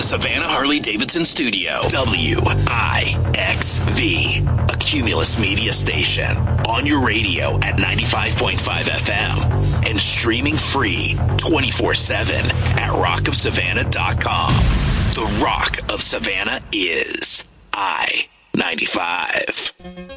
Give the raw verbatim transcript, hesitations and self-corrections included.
Savannah Harley-Davidson studio. W I X V, a Cumulus media station. On your radio at ninety-five point five F M and streaming free twenty-four seven at rock of savannah dot com. The Rock of Savannah is I ninety-five.